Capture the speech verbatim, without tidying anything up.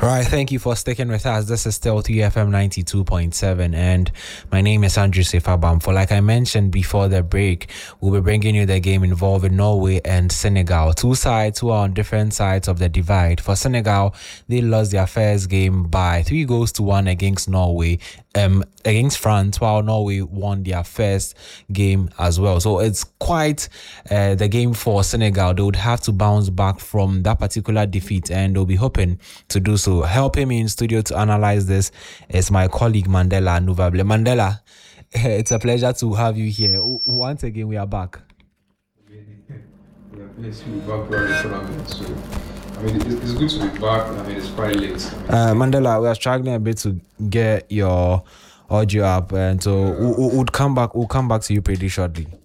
Right, thank you for sticking with us. This is still T F M ninety-two point seven, and my name is Andrew Sefabam. For like I mentioned before the break, we'll be bringing you the game involving Norway and Senegal. Two sides who are on different sides of the divide. For Senegal, they lost their first game by three goals to one against Norway, um, against France, while Norway won their first game as well. So it's quite uh, the game for Senegal. They would have to bounce back from that particular defeat, and they'll be hoping to do so. Helping me in studio to analyze this is my colleague Mandela Nuvable. Mandela, it's a pleasure to have you here. Once again, we are back. Yeah, please be back for the tournament. So, I mean, it's, it's good to be back. I mean, it's quite late. Uh, Mandela, we are struggling a bit to get your audio up, and so we'll, we'll come back. We'll come back to you pretty shortly.